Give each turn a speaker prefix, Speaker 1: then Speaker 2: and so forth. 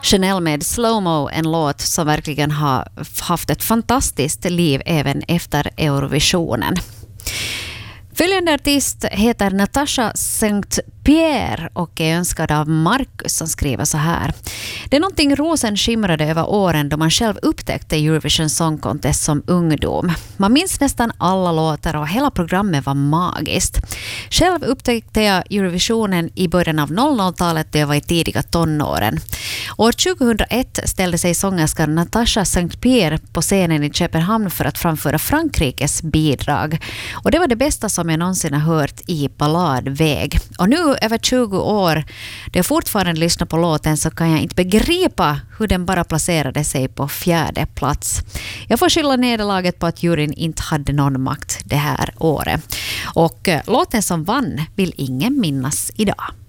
Speaker 1: Chanel med Slow Mo, en låt som verkligen har haft ett fantastiskt liv även efter Eurovisionen. Följande artist heter Natasha St. Pierre och är önskad av Marcus som skriver så här. Det är någonting rosen skimrade över åren då man själv upptäckte Eurovision Song Contest som ungdom. Man minns nästan alla låtar och hela programmet var magiskt. Själv upptäckte jag Eurovisionen i början av 00-talet då jag var i tidiga tonåren. År 2001 ställde sig sångerskan Natasha St. Pierre på scenen i Köpenhamn för att framföra Frankrikes bidrag. Och det var det bästa som jag någonsin har hört i balladväg. Och nu över 20 år, då jag fortfarande lyssnar på låten, så kan jag inte begripa hur den bara placerade sig på 4:e plats. Jag får skylla nederlaget på att juryn inte hade någon makt det här året. Och låten som vann vill ingen minnas idag.